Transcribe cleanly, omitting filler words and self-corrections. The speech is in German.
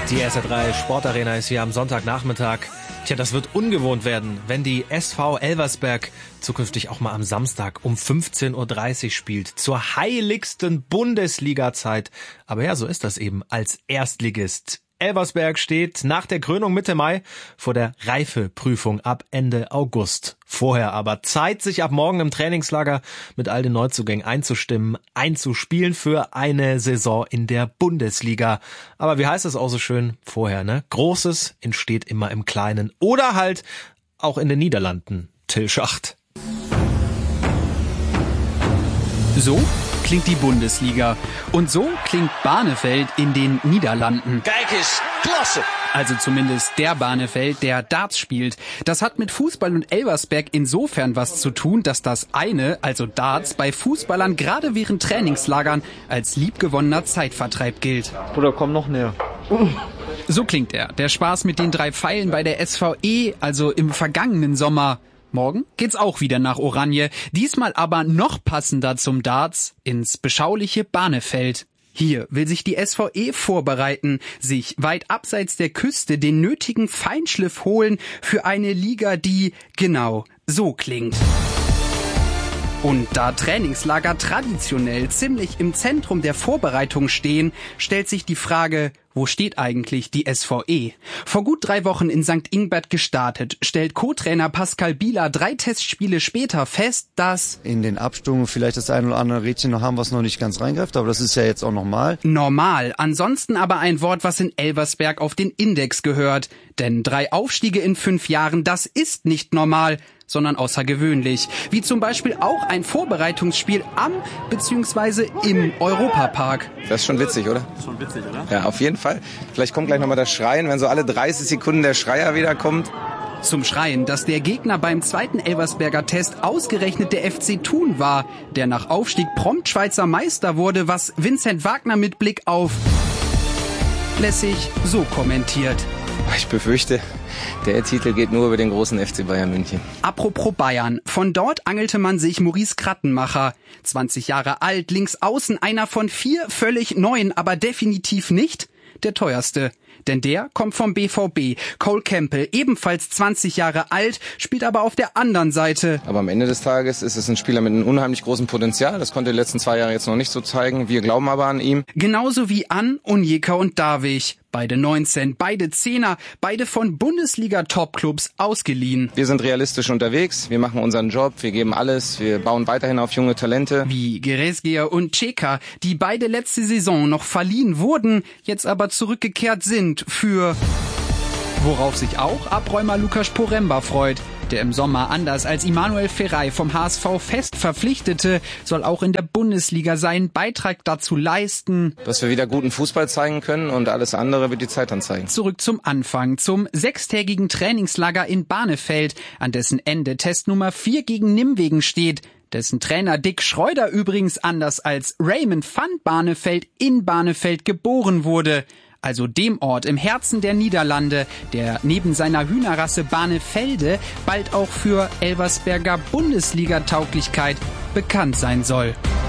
Die SR3 Sportarena ist hier am Sonntagnachmittag. Tja, das wird ungewohnt werden, wenn die SV Elversberg zukünftig auch mal am Samstag um 15.30 Uhr spielt. Zur heiligsten Bundesliga-Zeit. Aber ja, so ist das eben als Erstligist. Elversberg steht nach der Krönung Mitte Mai vor der Reifeprüfung ab Ende August. Vorher aber Zeit, sich ab morgen im Trainingslager mit all den Neuzugängen einzustimmen, einzuspielen für eine Saison in der Bundesliga. Aber wie heißt es auch so schön vorher, ne? Großes entsteht immer im Kleinen. Oder halt auch in den Niederlanden. Till Schacht. So klingt die Bundesliga. Und so klingt Barneveld in den Niederlanden. Kijk eens, klasse! Also zumindest der Barneveld, der Darts spielt. Das hat mit Fußball und Elversberg insofern was zu tun, dass das eine, also Darts, bei Fußballern gerade während Trainingslagern als liebgewonnener Zeitvertreib gilt. Bruder, komm noch näher. So klingt er. Der Spaß mit den 3 Pfeilen bei der SVE, also im vergangenen Sommer. Morgen geht's auch wieder nach Oranje, diesmal aber noch passender zum Darts, ins beschauliche Barneveld. Hier will sich die SVE vorbereiten, sich weit abseits der Küste den nötigen Feinschliff holen für eine Liga, die genau so klingt. Und da Trainingslager traditionell ziemlich im Zentrum der Vorbereitung stehen, stellt sich die Frage, wo steht eigentlich die SVE? Vor gut 3 Wochen in St. Ingbert gestartet, stellt Co-Trainer Pascal Bieler 3 Testspiele später fest, dass in den Abstimmungen vielleicht das ein oder andere Rädchen noch haben, was noch nicht ganz reingreift, aber das ist ja jetzt auch normal. Normal, ansonsten aber ein Wort, was in Elversberg auf den Index gehört. Denn 3 Aufstiege in 5 Jahren, das ist nicht normal, sondern außergewöhnlich. Wie zum Beispiel auch ein Vorbereitungsspiel am bzw. im Europapark. Das ist schon witzig, oder? Schon witzig, oder? Ja, auf jeden Fall. Vielleicht kommt gleich nochmal das Schreien, wenn so alle 30 Sekunden der Schreier wieder kommt. Zum Schreien, dass der Gegner beim 2. Elversberger Test ausgerechnet der FC Thun war, der nach Aufstieg prompt Schweizer Meister wurde, was Vincent Wagner mit Blick auf lässig so kommentiert. Ich befürchte, der Titel geht nur über den großen FC Bayern München. Apropos Bayern. Von dort angelte man sich Maurice Krattenmacher. 20 Jahre alt, links außen, einer von 4 völlig neuen, aber definitiv nicht der teuerste. Denn der kommt vom BVB. Cole Campbell, ebenfalls 20 Jahre alt, spielt aber auf der anderen Seite. Aber am Ende des Tages ist es ein Spieler mit einem unheimlich großen Potenzial. Das konnte er die letzten 2 Jahre jetzt noch nicht so zeigen. Wir glauben aber an ihm. Genauso wie an Onyeka und Darwig. Beide 19, beide 10er, beide von Bundesliga-Topclubs ausgeliehen. Wir sind realistisch unterwegs, wir machen unseren Job, wir geben alles, wir bauen weiterhin auf junge Talente. Wie Geresgia und Ceka, die beide letzte Saison noch verliehen wurden, jetzt aber zurückgekehrt sind für... Worauf sich auch Abräumer Lukas Poremba freut. Der im Sommer anders als Immanuel Ferrey vom HSV fest verpflichtete, soll auch in der Bundesliga seinen Beitrag dazu leisten, dass wir wieder guten Fußball zeigen können und alles andere wird die Zeit dann zeigen. Zurück zum Anfang, zum 6-tägigen Trainingslager in Barneveld, an dessen Ende Test Nummer 4 gegen Nimwegen steht, dessen Trainer Dick Schreuder übrigens anders als Raymond van Barneveld in Barneveld geboren wurde. Also dem Ort im Herzen der Niederlande, der neben seiner Hühnerrasse Barnevelde bald auch für Elversberger Bundesliga-Tauglichkeit bekannt sein soll.